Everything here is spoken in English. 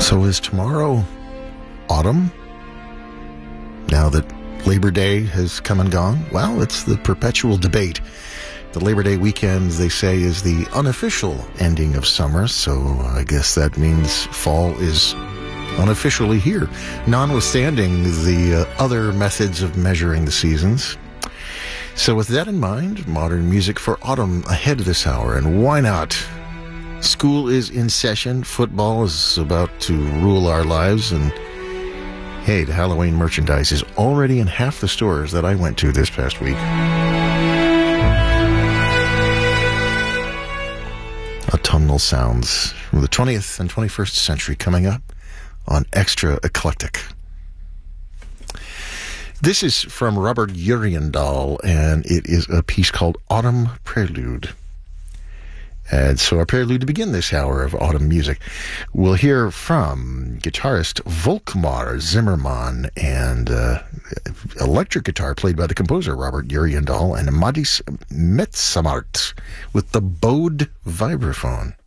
So is tomorrow autumn? Now that Labor Day has come and gone? Well, it's the perpetual debate. The Labor Day weekend, they say, is the unofficial ending of summer, so I guess that means fall is unofficially here, notwithstanding the other methods of measuring the seasons. So with that in mind, modern music for autumn ahead this hour, and why not? School is in session, football is about to rule our lives, and hey, the Halloween merchandise is already in half the stores that I went to this past week. Autumnal sounds from the 20th and 21st century coming up on Extra Eclectic. This is from Robert Uriendahl, and it is a piece called Autumn Prelude. And so our prelude to begin this hour of autumn music, we'll hear from guitarist Volkmar Zimmermann and electric guitar played by the composer Robert Uriendahl and Amadis Metsamart with the bowed vibraphone.